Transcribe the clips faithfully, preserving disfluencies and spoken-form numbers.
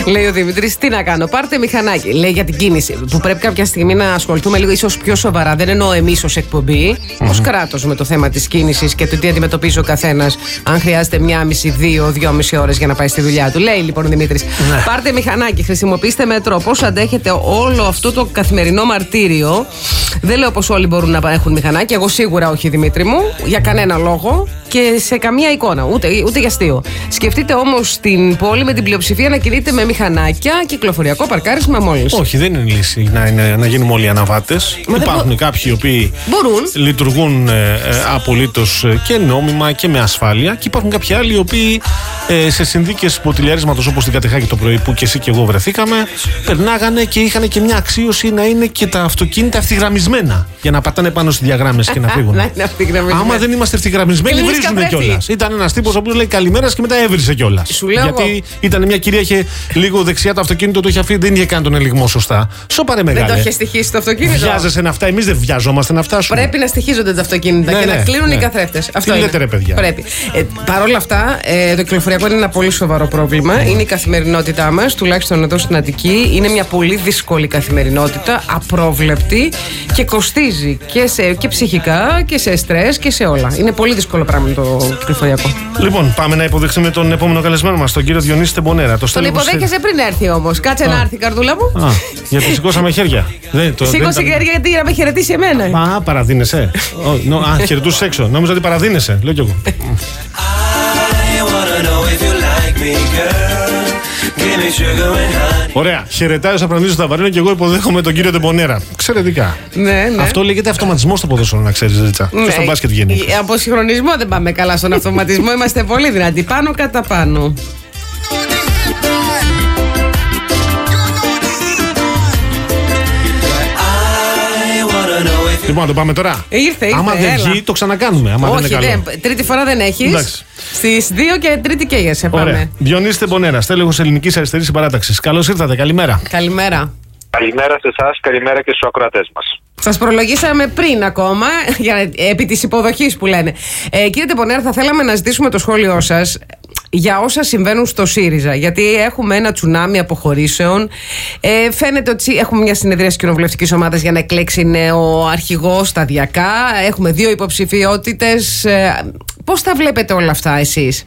Λέει ο Δημήτρης, τι να κάνω, πάρτε μηχανάκι. Λέει για την κίνηση, που πρέπει κάποια στιγμή να ασχοληθούμε λίγο ίσως πιο σοβαρά. Δεν εννοώ εμείς ως εκπομπή, mm-hmm. ως κράτος με το θέμα της κίνησης και το τι αντιμετωπίζει ο καθένας. Αν χρειάζεται μία μισή, δύο, δυόμιση ώρες για να πάει στη δουλειά του. Λέει λοιπόν ο Δημήτρης, ναι. πάρτε μηχανάκι, χρησιμοποιήστε μέτρο. Πώς αντέχετε όλο αυτό το καθημερινό μαρτύριο. Δεν λέω πως όλοι μπορούν να έχουν μηχανάκι. Εγώ σίγουρα όχι, Δημήτρη μου, για κανένα λόγο και σε καμία εικόνα, ούτε, ούτε για αστείο. Σκεφτείτε όμως την πόλη με την πλειοψηφία να κινείται με μηχανάκια, κυκλοφοριακό παρκάρισμα μόλις. Όχι, δεν είναι λύση να, είναι, να γίνουμε όλοι αναβάτες. Μα υπάρχουν μπο... κάποιοι οι οποίοι μπορούν. λειτουργούν ε, ε, απολύτως και νόμιμα και με ασφάλεια, και υπάρχουν κάποιοι άλλοι οι οποίοι ε, σε συνθήκες ποτηλιαρίσματος όπως την Κατεχάκη το πρωί που και εσύ και εγώ βρεθήκαμε, περνάγανε και είχαν και μια αξίωση να είναι και τα αυτοκίνητα ευθυγραμμισμένα για να πατάνε πάνω στις διαγράμμες και να φύγουν. Άμα δεν είμαστε ευθυγραμμισμένοι, βρίζουν κιόλας. Ήταν ένας τύπος ο οποίος λέει καλημέρα και μετά έβρισε κιόλας. Γιατί ήταν μια κυρία, είχε λίγο δεξιά το αυτοκίνητο, το είχε αφήσει, δεν είχε κάνει τον ελιγμό σωστά. Σοπαρέ μεγάλε. Δεν το είχε στοιχίσει το αυτοκίνητο. Βιάζεσαι να φτάσει. Εμείς δεν βιαζόμαστε να φτάσουμε. Πρέπει να στοιχίζονται τα αυτοκίνητα ναι, και ναι, να κλείνουν ναι. οι καθρέφτες. Αυτό τι λέτε, ρε παιδιά. Πρέπει. Ε, Παρ' όλα αυτά, ε, το κυκλοφοριακό είναι ένα πολύ σοβαρό πρόβλημα. Mm. Είναι η καθημερινότητά μας, τουλάχιστον εδώ στην Αττική. Είναι μια πολύ δύσκολη καθημερινότητα, απρόβλεπτη και κοστίζει και, σε, και ψυχικά και σε στρες και σε όλα. Είναι πολύ δύσκολο πράγμα το κυκλοφοριακό. Λοιπόν, πάμε να υποδεχθούμε τον επόμενο καλεσμένο μας, τον κύριο Διονύση Τεμπονέρα. Το τον υποδέχεσαι πριν έρθει όμως. Κάτσε Α. να έρθει, καρδούλα μου. Α, γιατί σηκώσαμε χέρια. Σήκωσε ήταν... χέρια γιατί να με χαιρετήσει εμένα. Μα, παραδίνεσαι. Α, χαιρετούσες έξω. Νόμιζα ότι παραδίνεσαι. Λέω κι εγώ. Ωραία. Χαιρετάει ο Σαπρανίδης στο Ταβαρίνο και εγώ υποδέχομαι τον κύριο Τεμπονέρα. Εξαιρετικά. Ναι, ναι. Αυτό λέγεται αυτοματισμό στο ποδόσφαιρο, να ξέρεις, Ρίτσα. Ναι. Και στο μπάσκετ βγαίνει. Από συγχρονισμό δεν πάμε καλά στον αυτοματισμό. Είμαστε πολύ δυνατοί. Πάνω κατά πάνω. Λοιπόν, να το πάμε τώρα. Ήρθε, ήρθε. Άμα δεν βγει, το ξανακάνουμε. Άμα όχι, δεν είναι καλό. Δεν, τρίτη φορά δεν έχεις. Στις δύο και τρίτη καίγεσαι. Πάμε. Διονύση Τεμπονέρα, τέλεχος Ελληνικής Αριστερής Συμπαράταξης. Καλώς ήρθατε, καλημέρα. Καλημέρα. Καλημέρα σε εσάς, καλημέρα και στους ακροατές μας. Σας προλογίσαμε πριν ακόμα, για, επί της υποδοχής που λένε. Ε, κύριε Τεμπονέρα, θα θέλαμε να ζητήσουμε το σχόλιο σας για όσα συμβαίνουν στο ΣΥΡΙΖΑ. Γιατί έχουμε ένα τσουνάμι αποχωρήσεων. Ε, φαίνεται ότι έχουμε μια συνεδρίαση κοινοβουλευτικής ομάδας για να εκλέξει νέο αρχηγό σταδιακά. Έχουμε δύο υποψηφιότητες. Ε, πώς τα βλέπετε όλα αυτά εσείς?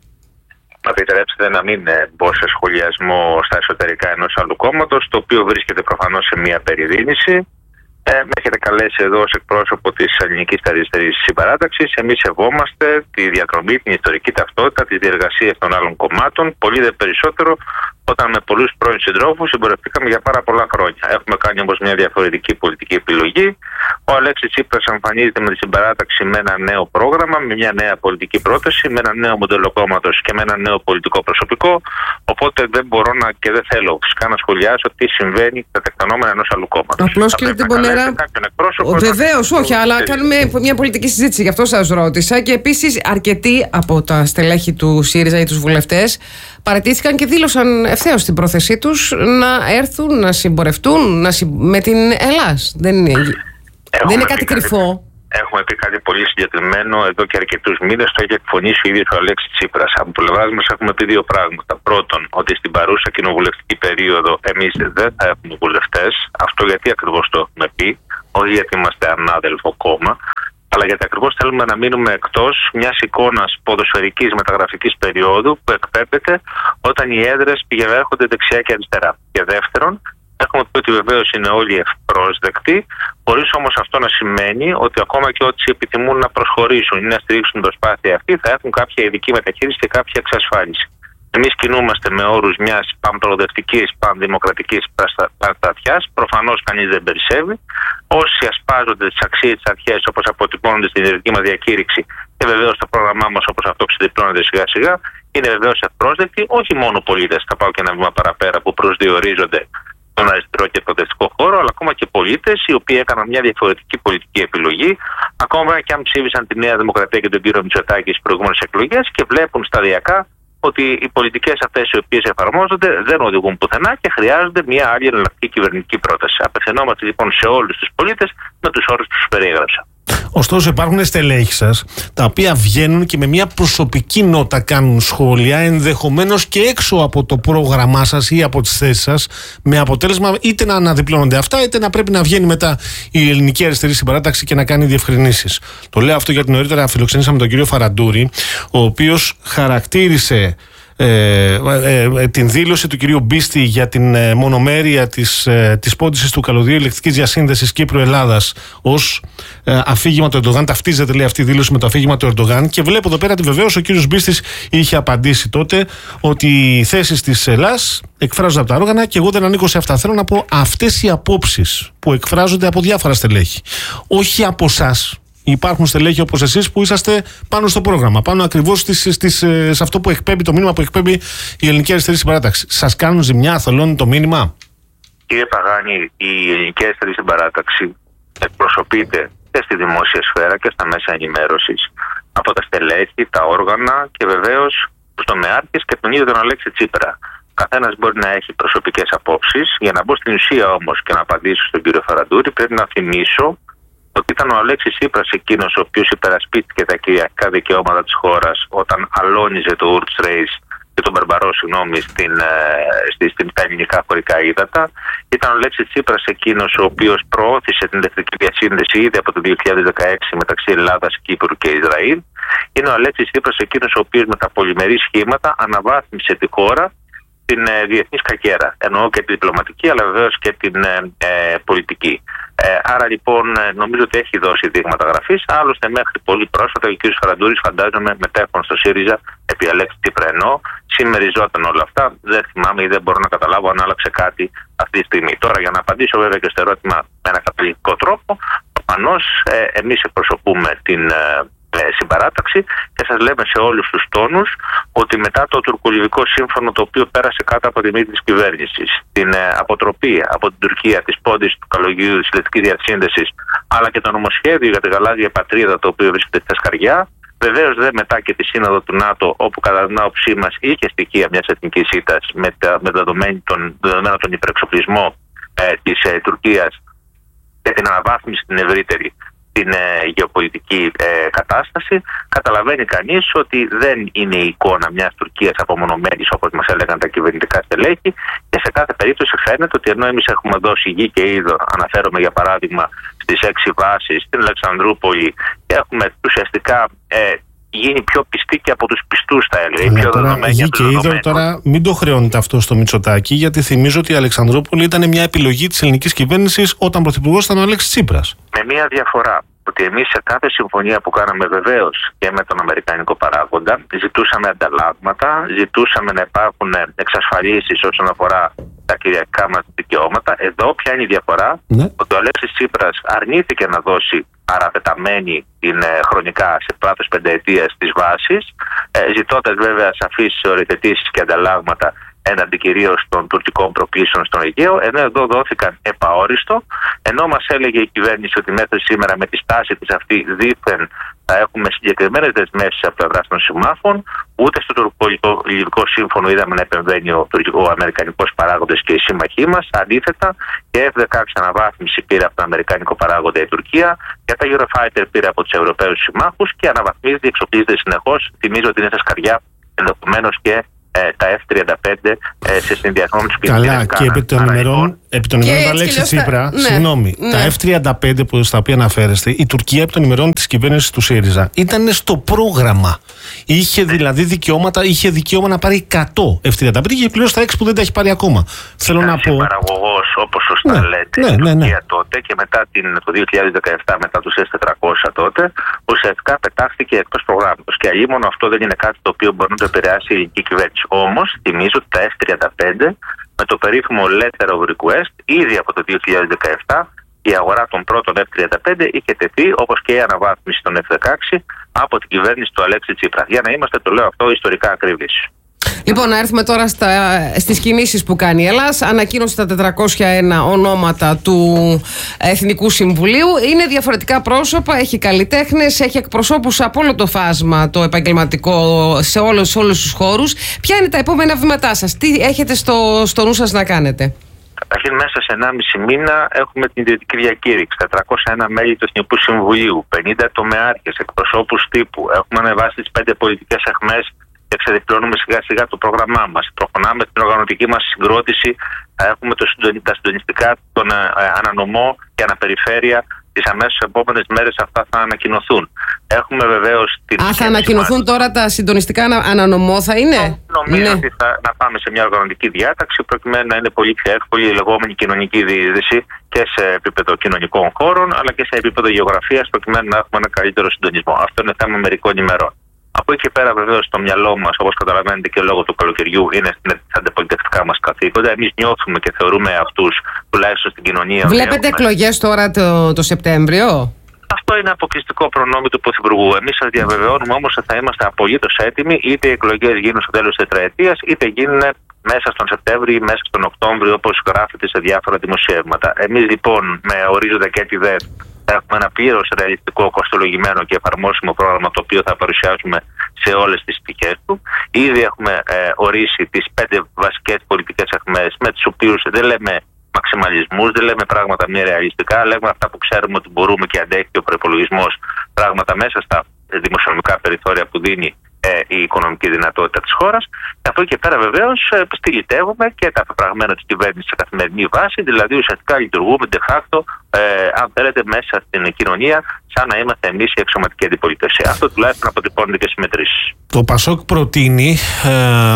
Να επιτρέψετε να μην μπω σε σχολιασμό στα εσωτερικά ενός άλλου κόμματος, το οποίο βρίσκεται προφανώς σε μια περιδίνηση. Ε, με έχετε καλέσει εδώ ως εκπρόσωπο της Ελληνικής Αριστερής Συμπαράταξης. Εμείς σεβόμαστε τη διαδρομή, την ιστορική ταυτότητα, τις διεργασίες των άλλων κομμάτων, πολύ δε περισσότερο όταν με πολλούς πρώην συντρόφους συμπορευτήκαμε για πάρα πολλά χρόνια. Έχουμε κάνει όμως μια διαφορετική πολιτική επιλογή. Ο Αλέξης Τσίπρας εμφανίζεται με τη Συμπαράταξη με ένα νέο πρόγραμμα, με μια νέα πολιτική πρόταση, με ένα νέο μοντέλο κόμματος και με ένα νέο πολιτικό προσωπικό. Οπότε δεν μπορώ να και δεν θέλω φυσικά να σχολιάσω τι συμβαίνει τα τεκτενόμενα ενός άλλού κόμματος. Απλώς, κύριε Τεμπονέρα, βεβαίως, όχι, αλλά κάνουμε μια πολιτική συζήτηση, γι' αυτό σας ρώτησα. Και επίσης, αρκετοί από τα στελέχη του ΣΥΡΙΖΑ ή τους βουλευτές παραιτήθηκαν και δήλωσαν ευθέως την πρόθεσή τους να έρθουν να συμπορευτούν να συμ... με την Ελλάς. Δεν είναι, δεν είναι κάτι κρυφό. Έχουμε πει κάτι πολύ συγκεκριμένο εδώ και αρκετούς μήνες. Το έχει εκφωνήσει ο ίδιος ο Αλέξης Τσίπρας. Από πλευράς μας έχουμε πει δύο πράγματα. Πρώτον, ότι στην παρούσα κοινοβουλευτική περίοδο εμείς δεν θα έχουμε βουλευτές. Αυτό γιατί ακριβώς το έχουμε πει. Όχι γιατί είμαστε ανάδελφο κόμμα, αλλά γιατί ακριβώς θέλουμε να μείνουμε εκτός μιας εικόνας ποδοσφαιρικής μεταγραφικής περίοδου που εκπέμπεται όταν οι έδρες πηγαίνουν δεξιά και αριστερά. Και δεύτερον, έχουμε πει ότι βεβαίως είναι όλοι ευπρόσδεκτοι, χωρίς όμως αυτό να σημαίνει ότι ακόμα και όσοι επιθυμούν να προσχωρήσουν ή να στηρίξουν την προσπάθεια αυτή θα έχουν κάποια ειδική μεταχείριση και κάποια εξασφάλιση. Εμείς κινούμαστε με όρους μιας πανπροοδευτικής, πανδημοκρατικής παραστατιάς. Προφανώς κανείς δεν περισσεύει. Όσοι ασπάζονται τις αξίες της αρχές όπως αποτυπώνονται στην ιδρυτική μας διακήρυξη και βεβαίως το πρόγραμμά μας όπως αυτό ξεδιπλώνεται σιγά σιγά, είναι βεβαίως ευπρόσδεκτοι. Όχι μόνο πολίτες, θα πάω και ένα βήμα παραπέρα, που προσδιορίζονται στον αριστερό και προοδευτικό χώρο, αλλά ακόμα και πολίτες οι οποίοι έκαναν μια διαφορετική πολιτική επιλογή, ακόμα και αν ψήφισαν τη Νέα Δημοκρατία και τον κύριο Μητσοτάκη στις προηγούμενες εκλογές και βλέπουν σταδιακά ότι οι πολιτικές αυτές οι οποίες εφαρμόζονται δεν οδηγούν πουθενά και χρειάζονται μια άλλη εναλλακτική κυβερνητική πρόταση. Απευθυνόμαστε λοιπόν σε όλους τους πολίτες με τους όρους που τους περιέγραψα. Ωστόσο, υπάρχουν στελέχη σας τα οποία βγαίνουν και με μια προσωπική νότα κάνουν σχόλια, ενδεχομένως και έξω από το πρόγραμμά σας ή από τις θέσεις σας, με αποτέλεσμα είτε να αναδιπλώνονται αυτά, είτε να πρέπει να βγαίνει μετά η Ελληνική Αριστερή Συμπαράταξη και να κάνει διευκρινήσεις. Το λέω αυτό γιατί νωρίτερα φιλοξενήσαμε τον κύριο Φαραντούρη, ο οποίος χαρακτήρισε Ε, ε, ε, την δήλωση του κυρίου Μπίστη για την ε, μονομέρεια της, ε, της πόντισης του καλωδίου ηλεκτρικής διασύνδεσης Κύπρου-Ελλάδας ως ε, αφήγημα του Ερντογάν. Ταυτίζεται, λέει, αυτή η δήλωση με το αφήγημα του Ερντογάν, και βλέπω εδώ πέρα ότι βεβαίως ο κύριος Μπίστης είχε απαντήσει τότε ότι οι θέσεις της Ελλάς εκφράζονται από τα όργανα και εγώ δεν ανήκω σε αυτά. Θέλω να πω, αυτές οι απόψεις που εκφράζονται από διάφορα στελέχη, όχι από εσάς. Υπάρχουν στελέχη όπως εσείς που είσαστε πάνω στο πρόγραμμα, πάνω ακριβώς στις, στις, σε αυτό που εκπέμπει, το μήνυμα που εκπέμπει η Ελληνική Αριστερή Συμπαράταξη. Σας κάνουν ζημιά, θολώνει το μήνυμα? Κύριε Παγάνη, η Ελληνική Αριστερή Συμπαράταξη εκπροσωπείται και στη δημόσια σφαίρα και στα μέσα ενημέρωσης από τα στελέχη, τα όργανα και βεβαίως τους τομεάρχες και τον ίδιο τον Αλέξη Τσίπρα. Καθένας μπορεί να έχει προσωπικές απόψεις. Για να μπω στην ουσία όμως και να απαντήσω στον κύριο Φαραντούρη, πρέπει να θυμίσω ότι ήταν ο Αλέξης Τσίπρας εκείνος ο οποίος υπερασπίστηκε τα κυριαρχικά δικαιώματα της χώρας όταν αλώνιζε το Ούρτς Ρέις και τον Μπερμπαρό, συγγνώμη, στην, στη, στην, στα ελληνικά χωρικά ύδατα. Ήταν ο Αλέξης Τσίπρας εκείνος ο οποίος προώθησε την ηλεκτρική διασύνδεση ήδη από το δύο χιλιάδες δεκαέξι μεταξύ Ελλάδας, Κύπρου και Ισραήλ. Είναι ο Αλέξης Τσίπρας εκείνος ο οποίος με τα πολυμερή σχήματα αναβάθμισε τη χώρα την ε, διεθνή σκακέρα. Εννοώ και τη διπλωματική, αλλά βεβαίως και την ε, ε, πολιτική. Ε, άρα λοιπόν νομίζω ότι έχει δώσει δείγματα γραφής. Άλλωστε μέχρι πολύ πρόσφατα ο κ. Φαραντούρης, φαντάζομαι, μετέχον στο ΣΥΡΙΖΑ επί Αλέξη Τσίπρα, ενώ συμμεριζόταν όλα αυτά. Δεν θυμάμαι ή δεν μπορώ να καταλάβω αν άλλαξε κάτι αυτή τη στιγμή. Τώρα, για να απαντήσω βέβαια και στο ερώτημα με ένα καταληκτικό τρόπο, προφανώς ε, εμείς εκπροσωπούμε την ε, συμπαράταξη και σας λέμε σε όλους τους τόνους ότι μετά το τουρκολιβικό σύμφωνο, το οποίο πέρασε κάτω από τη μύτη της κυβέρνησης, την ε, αποτροπή από την Τουρκία της πόντισης του καλωδίου της ηλεκτρικής διασύνδεσης, αλλά και το νομοσχέδιο για τη γαλάζια πατρίδα, το οποίο βρίσκεται στα σκαριά, βεβαίως δε μετά και τη σύνοδο του ΝΑΤΟ, όπου κατά την άποψή μας είχε στοιχεία μιας εθνικής ήττας με, με δεδομένο τον, δεδομένο τον υπερεξοπλισμό ε, της ε, Τουρκίας και την αναβάθμιση την ευρύτερη την ε, γεωπολιτική ε, κατάσταση, καταλαβαίνει κανείς ότι δεν είναι η εικόνα μιας Τουρκίας απομονωμένης, όπως μας έλεγαν τα κυβερνητικά στελέχη, και σε κάθε περίπτωση φαίνεται ότι ενώ εμείς έχουμε δώσει γη και είδο, αναφέρομαι για παράδειγμα στις έξι βάσεις, στην Αλεξανδρούπολη, και έχουμε ουσιαστικά ε, γίνει πιο πιστή και από τους πιστούς, θα έλεγα. Πιο τώρα, γη και είδο, τώρα μην το χρεώνετε αυτό στο Μητσοτάκη, γιατί θυμίζω ότι η Αλεξανδρούπολη ήταν μια επιλογή της ελληνικής κυβέρνησης όταν πρωθυπουργός ήταν ο Αλέξης Τσίπρας. Με μια διαφορά, ότι εμείς σε κάθε συμφωνία που κάναμε, βεβαίως και με τον αμερικανικό παράγοντα, ζητούσαμε ανταλλάγματα, ζητούσαμε να υπάρχουν εξασφαλίσεις όσον αφορά τα κυριαρχικά μας δικαιώματα. Εδώ ποια είναι η διαφορά? Ναι. Ότι ο Αλέξης Τσίπρας αρνήθηκε να δώσει παραπεταμένη την, ε, χρονικά σε πλάθος πενταετίας της βάσης, ε, ζητώντας βέβαια σαφείς οριοθετήσεις και ανταλλάγματα έναντι κυρίως των τουρκικών προκλήσεων στον Αιγαίο, ενώ εδώ δόθηκαν επαόριστο, ενώ μας έλεγε η κυβέρνηση ότι μέχρι σήμερα με τη στάση της αυτή δήθεν θα έχουμε συγκεκριμένες δεσμεύσεις από πλευράς των συμμάχων, ούτε στο τουρκο-λιβικό σύμφωνο είδαμε να επεμβαίνει ο, ο αμερικανικός παράγοντας και οι σύμμαχοί μας. Αντίθετα, και εφ δεκαέξι αναβάθμιση πήρε από τον αμερικανικό παράγοντα η Τουρκία, και τα Eurofighter πήρε από τους Ευρωπαίους συμμάχους και αναβαθμίζεται, εξοπλίζεται συνεχώς. Θυμίζω ότι είναι στα σκαριά ενδεχομένως και Ε, τα εφ τριάντα πέντε ε, σε συνδυασμό με τους κινητήρες. Καλά, και επί των ημερών του Αλέξη Τσίπρα, ναι, συγγνώμη, ναι. Τα εφ τριάντα πέντε που, στα οποία αναφέρεστε, η Τουρκία επί των ημερών της κυβέρνησης του ΣΥΡΙΖΑ ήταν στο πρόγραμμα. Είχε δηλαδή δικαιώματα, είχε δικαίωμα να πάρει εκατό εφ τριάντα πέντε και είχε πληρώσει τα έξι που δεν τα έχει πάρει ακόμα. Θέλω να πω. Παραγωγός, όπως σωστά ναι, λέτε, ναι, η ναι, Τουρκία ναι. τότε και μετά την, το δύο χιλιάδες δεκαεπτά, μετά τους ες τετρακόσια τότε, ουσιαστικά πετάχθηκε εκτός προγράμματος. Και αλλήμον αυτό δεν είναι κάτι το οποίο μπορεί να το επηρεάσει η ελληνική κυβέρνηση. Όμως, θυμίζω ότι τα εφ τριάντα πέντε με το περίφημο letter of request ήδη από το δύο χιλιάδες δεκαεπτά η αγορά των πρώτων εφ τριάντα πέντε είχε τεθεί, όπως και η αναβάθμιση των εφ δεκαέξι από την κυβέρνηση του Αλέξη Τσίπρα. Για να είμαστε, το λέω αυτό, ιστορικά ακρίβεις. Λοιπόν, να έρθουμε τώρα στα, στις κινήσεις που κάνει η Ελλάδα. Ανακοίνωσε τα τετρακόσια ένα ονόματα του Εθνικού Συμβουλίου. Είναι διαφορετικά πρόσωπα, έχει καλλιτέχνες, έχει εκπροσώπους από όλο το φάσμα το επαγγελματικό σε όλους, σε όλους τους χώρους. Ποια είναι τα επόμενα βήματά σας? Τι έχετε στο, στο νου σας να κάνετε? Καταρχήν, μέσα σε ενάμιση μήνα έχουμε την ιδιωτική διακήρυξη. τετρακόσια ένα μέλη του Εθνικού Συμβουλίου, πενήντα τομεάρχες, εκπροσώπους τύπου. Έχουμε ανεβάσει τις πέντε πολιτικές αιχμές και εξεδιπλώνουμε σιγά σιγά το πρόγραμμά μας. Προχωράμε την οργανωτική μας συγκρότηση. Θα έχουμε το συντονι... τα συντονιστικά, τον ε, ανανομό και αναπεριφέρεια. Τις αμέσως επόμενες μέρες αυτά θα ανακοινωθούν. Έχουμε βεβαίως την. Α, θα ανακοινωθούν μας. Τώρα τα συντονιστικά ανανομό, θα είναι. Νομίζω ναι. ότι θα να πάμε σε μια οργανωτική διάταξη προκειμένου να είναι πολύ πιο εύκολη η λεγόμενη κοινωνική διείσδυση και σε επίπεδο κοινωνικών χώρων αλλά και σε επίπεδο γεωγραφίας προκειμένου να έχουμε ένα καλύτερο συντονισμό. Αυτό είναι θέμα μερικών ημερών. Από εκεί και πέρα, βεβαίως, στο μυαλό μας, όπως καταλαβαίνετε και λόγω του καλοκαιριού, είναι στα αντιπολιτευτικά μας καθήκοντα. Εμείς νιώθουμε και θεωρούμε αυτούς, τουλάχιστον στην κοινωνία. Βλέπετε έχουμε... εκλογές τώρα το, το Σεπτέμβριο? Αυτό είναι αποκλειστικό προνόμιο του Πρωθυπουργού. Εμείς σας διαβεβαιώνουμε όμως ότι θα είμαστε απολύτως έτοιμοι, είτε οι εκλογές γίνουν στο τέλος της τετραετίας, είτε γίνουν μέσα στον Σεπτέμβριο ή μέσα στον Οκτώβριο, όπως γράφεται σε διάφορα δημοσιεύματα. Εμείς λοιπόν, με ορίζοντα και τη ΔΕΔ, θα έχουμε ένα πλήρως ρεαλιστικό, κοστολογημένο και εφαρμόσιμο πρόγραμμα το οποίο θα παρουσιάσουμε σε όλες τις πτυχές του. Ήδη έχουμε ε, ορίσει τις πέντε βασικές πολιτικές αιχμές με τις οποίες δεν λέμε μαξιμαλισμούς, δεν λέμε πράγματα μη ρεαλιστικά, λέμε αυτά που ξέρουμε ότι μπορούμε και αντέχει ο προϋπολογισμός, πράγματα μέσα στα δημοσιονομικά περιθώρια που δίνει ε, η οικονομική δυνατότητα της χώρας. Και από εκεί και πέρα βεβαίως ε, στυλιτεύουμε και τα πεπραγμένα της κυβέρνησης σε καθημερινή βάση, δηλαδή ουσιαστικά λειτουργούμε de facto, ε, αν θέλετε, μέσα στην κοινωνία, σαν να είμαστε εμείς η εξωματική αντιπολίτευση. Αυτό τουλάχιστον αποτυπώνεται και στις μετρήσεις. Το Πασόκ προτείνει, ε,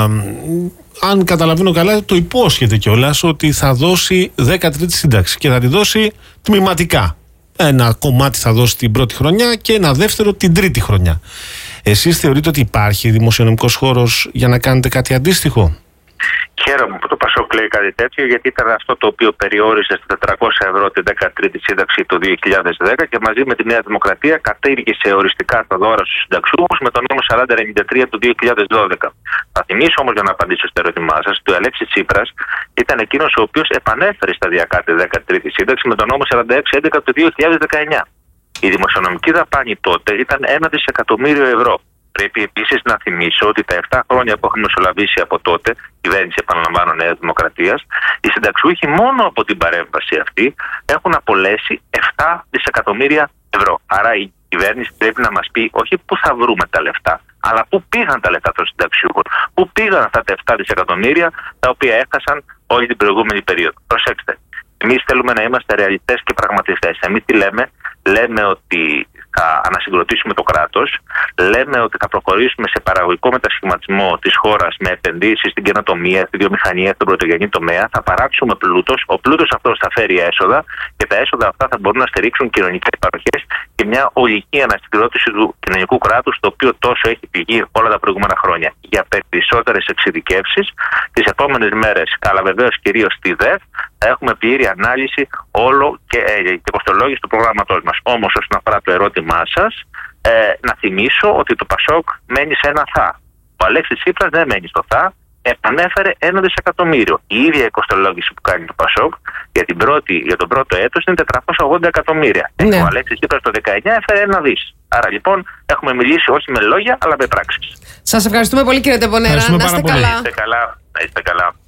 αν καταλαβαίνω καλά, το υπόσχεται κιόλας ότι θα δώσει δέκατη τρίτη σύνταξη και θα τη δώσει τμηματικά. Ένα κομμάτι θα δώσει την πρώτη χρονιά και ένα δεύτερο την τρίτη χρονιά. Εσείς θεωρείτε ότι υπάρχει δημοσιονομικός χώρος για να κάνετε κάτι αντίστοιχο? Χαίρομαι που το Πασόκ λέει κάτι τέτοιο, γιατί ήταν αυτό το οποίο περιόρισε στα τετρακόσια ευρώ την δέκατη τρίτη σύνταξη το δύο χιλιάδες δέκα και μαζί με τη Νέα Δημοκρατία κατήργησε οριστικά τα δώρα στους συνταξιούχους με τον νόμο σαράντα ενενήντα τρία του δύο χιλιάδες δώδεκα. Θα θυμίσω όμως, για να απαντήσω στο ερώτημά σας, ότι ο Αλέξης Τσίπρας ήταν εκείνος ο οποίος επανέφερε σταδιακά τη δέκατη τρίτη σύνταξη με τον νόμο σαράντα έξι έντεκα του δύο χιλιάδες δεκαεννιά. Η δημοσιονομική δαπάνη τότε ήταν ένα δισεκατομμύριο ευρώ. Πρέπει επίσης να θυμίσω ότι τα επτά χρόνια που έχουμε μεσολαβήσει από τότε, κυβέρνηση, επαναλαμβάνω, Νέας Δημοκρατίας, οι συνταξιούχοι μόνο από την παρέμβαση αυτή έχουν απολέσει επτά δισεκατομμύρια ευρώ. Άρα η κυβέρνηση πρέπει να μας πει όχι πού θα βρούμε τα λεφτά, αλλά πού πήγαν τα λεφτά των συνταξιούχων. Πού πήγαν αυτά τα επτά δισεκατομμύρια τα οποία έχασαν όλη την προηγούμενη περίοδο. Προσέξτε. Εμείς θέλουμε να είμαστε ρεαλιστές και πραγματιστές. Εμείς τι λέμε? Λέμε ότι θα ανασυγκροτήσουμε το κράτος, λέμε ότι θα προχωρήσουμε σε παραγωγικό μετασχηματισμό της χώρας με επενδύσεις στην καινοτομία, στη βιομηχανία, στον πρωτογενή τομέα, θα παράξουμε πλούτος, ο πλούτος αυτός θα φέρει έσοδα και τα έσοδα αυτά θα μπορούν να στηρίξουν κοινωνικές παροχές και μια ολική ανασυγκρότηση του κοινωνικού κράτους, το οποίο τόσο έχει πληγεί όλα τα προηγούμενα χρόνια. Για περισσότερες εξειδικεύσεις, τις επόμενες μέρες, αλλά βεβαίως κυρίως στη ΔΕΔ, θα έχουμε πλήρη ανάλυση όλο και ε, κοστολόγηση του προγράμματός μας. Όμως, όσον αφορά το ερώτημά σας, ε, να θυμίσω ότι το Πασόκ μένει σε ένα θα. Ο Αλέξης Τσίπρας δεν μένει στο θα, επανέφερε ένα δισεκατομμύριο. Η ίδια η κοστολόγηση που κάνει το Πασόκ για, την πρώτη, για τον πρώτο έτος είναι τετρακόσια ογδόντα εκατομμύρια. Ναι. Ο Αλέξης Τσίπρας το δεκαεννιά έφερε ένα δις. Άρα λοιπόν έχουμε μιλήσει όχι με λόγια αλλά με πράξεις. Σας ευχαριστούμε πολύ, κύριε Τεμπονέρα. Να είστε καλά. Να είστε καλά. Να είστε καλά.